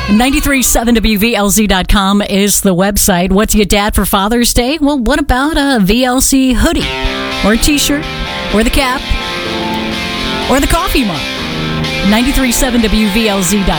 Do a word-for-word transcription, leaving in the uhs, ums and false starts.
nine three seven W V L Z dot com is the website. What's your dad for Father's Day? Well, what about a V L C hoodie or a t-shirt or the cap or the coffee mug? nine three seven W V L Z dot com.